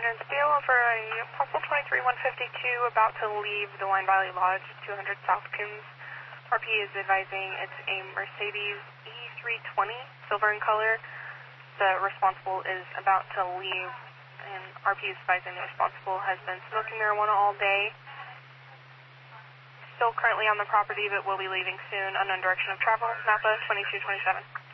Maintenance deal over a possible 23152 about to leave the Wine Valley Lodge, 200 South Coons. RP is advising it's a Mercedes E320, silver in color. The responsible is about to leave, and RP is advising the responsible has been smoking marijuana all day. Still currently on the property, but will be leaving soon. Unknown direction of travel. Napa 2227.